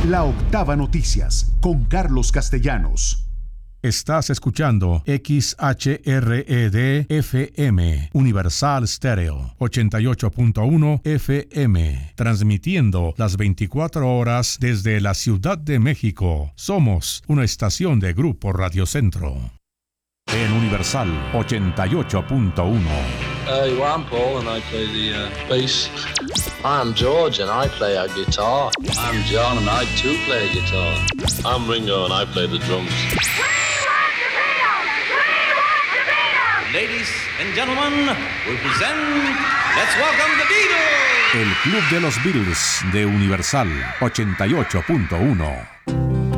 La Octava Noticias, con Carlos Castellanos. Estás escuchando XHRED FM, Universal Stereo, 88.1 FM, transmitiendo las 24 horas desde la Ciudad de México. Somos una estación de Grupo Radio Centro. En Universal 88.1. I'm Paul and I play the bass. I'm George and I play a guitar. I'm John and I too play a guitar. I'm Ringo and I play the drums. Ladies and gentlemen, we present Let's Welcome the Beatles. El Club de los Beatles de Universal 88.1.